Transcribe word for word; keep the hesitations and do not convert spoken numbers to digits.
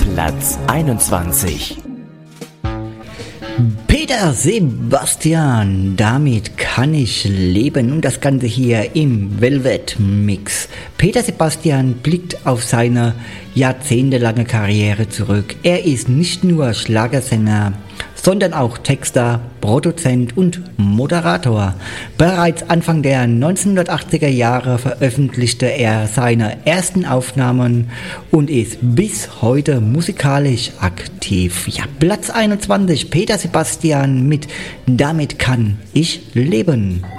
Platz einundzwanzig. Peter Sebastian, damit kann ich leben, und das Ganze hier im Velvet Mix. Peter Sebastian blickt auf seine jahrzehntelange Karriere zurück. Er ist nicht nur Schlagersänger, sondern auch Texter, Produzent und Moderator. Bereits Anfang der neunzehnhundertachtziger Jahre veröffentlichte er seine ersten Aufnahmen und ist bis heute musikalisch aktiv. Ja, Platz einundzwanzig, Peter Sebastian mit Damit kann ich leben.